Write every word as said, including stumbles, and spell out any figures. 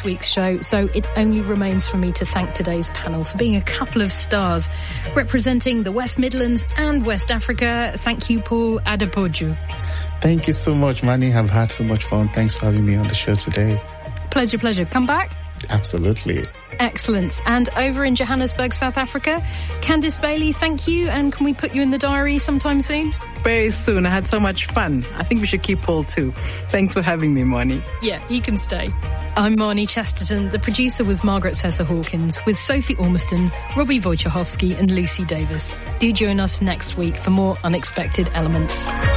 week's show, so it only remains for me to thank today's panel for being a couple of stars representing the West Midlands and West Africa. Thank you, Paul Adepoju. Thank you so much, Manny. I've had so much fun. Thanks for having me on the show today. Pleasure, pleasure. Come back? Absolutely. Excellent. And over in Johannesburg, South Africa, Candice Bailey, thank you. And can we put you in the diary sometime soon? Very soon. I had so much fun. I think we should keep Paul too. Thanks for having me, Marnie. Yeah, he can stay. I'm Marnie Chesterton. The producer was Margaret Sessa Hawkins with Sophie Ormiston, Robbie Wojciechowski and Lucy Davis. Do join us next week for more Unexpected Elements.